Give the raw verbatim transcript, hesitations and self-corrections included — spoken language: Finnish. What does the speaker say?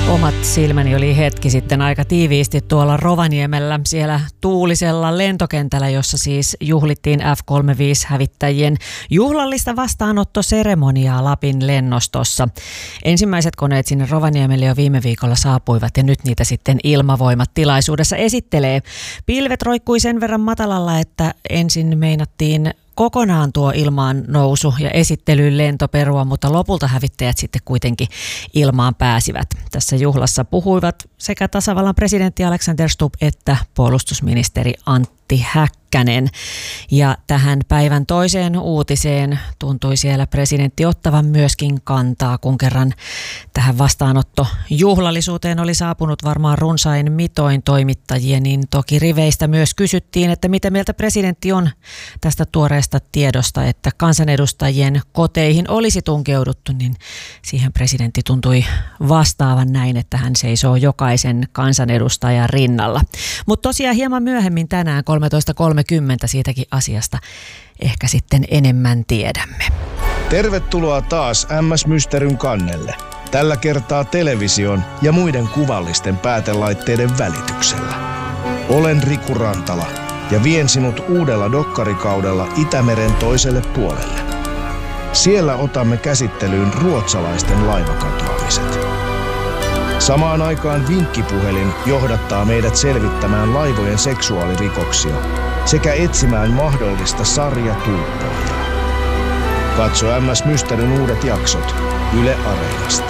Omat silmäni oli hetki sitten aika tiiviisti tuolla Rovaniemellä, siellä tuulisella lentokentällä, jossa siis juhlittiin F kolmekymmentäviisi-hävittäjien juhlallista vastaanottoseremoniaa Lapin lennostossa. Ensimmäiset koneet sinne Rovaniemelle jo viime viikolla saapuivat ja nyt niitä sitten Ilmavoimat tilaisuudessa esittelee. Pilvet roikkui sen verran matalalla, että ensin meinattiin kokonaan tuo ilmaan nousu ja esittelyyn lentoperua, mutta lopulta hävittäjät sitten kuitenkin ilmaan pääsivät. Tässä juhlassa puhuivat sekä tasavallan presidentti Alexander Stubb että puolustusministeri Antti Häkkänen. Ja tähän päivän toiseen uutiseen tuntui siellä presidentti ottavan myöskin kantaa, kun kerran tähän vastaanottojuhlallisuuteen oli saapunut varmaan runsain mitoin toimittajia, niin toki riveistä myös kysyttiin, että mitä mieltä presidentti on tästä tuoreesta tiedosta, että kansanedustajien koteihin olisi tunkeuduttu, niin siihen presidentti tuntui vastaavan näin, että hän seisoo jokaisen kansanedustajan rinnalla. Mutta tosiaan hieman myöhemmin tänään kolmetoista kolmekymmentä siitäkin asiasta ehkä sitten enemmän tiedämme. Tervetuloa taas M S Mysteryn kannelle. Tällä kertaa television ja muiden kuvallisten päätelaitteiden välityksellä. Olen Riku Rantala ja vien sinut uudella dokkarikaudella Itämeren toiselle puolelle. Siellä otamme käsittelyyn ruotsalaisten laivakatoamiset. Samaan aikaan vinkkipuhelin johdattaa meidät selvittämään laivojen seksuaalirikoksia sekä etsimään mahdollista sarjatuuppoa. Katso M S Mysteryn uudet jaksot Yle Areenasta.